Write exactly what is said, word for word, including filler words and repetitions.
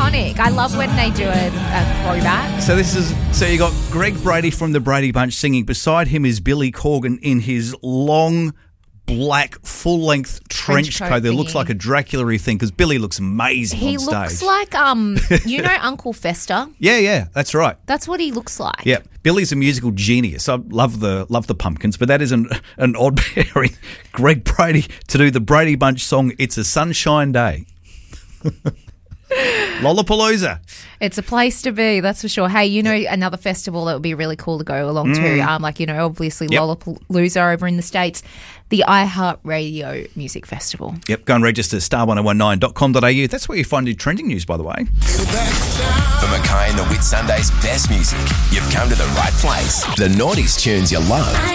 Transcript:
iconic. I love when they do a, a throwback. So this is so you got Greg Brady from the Brady Bunch singing. Beside him is Billy Corgan in his long black full-length trench, Trench coat, coat that looks thingy. like a Dracula-y thing because Billy looks amazing He on stage. looks like, um, you know Uncle Fester? yeah, yeah, that's right. That's what he looks like. Yeah, Billy's a musical genius. I love the love the Pumpkins, but that is an, an odd pairing. Greg Brady to do the Brady Bunch song, It's a Sunshine Day. Lollapalooza. It's a place to be, that's for sure. Hey, you know another festival that would be really cool to go along to, um, like, you know, obviously Yep. Lollapalooza over in the States, the iHeartRadio Music Festival. Yep, go and register star one oh one nine dot com dot a u. That's where you find your trending news, by the way. For Mackay and the Whit Sunday's best music, you've come to the right place. The Naughties tunes you love.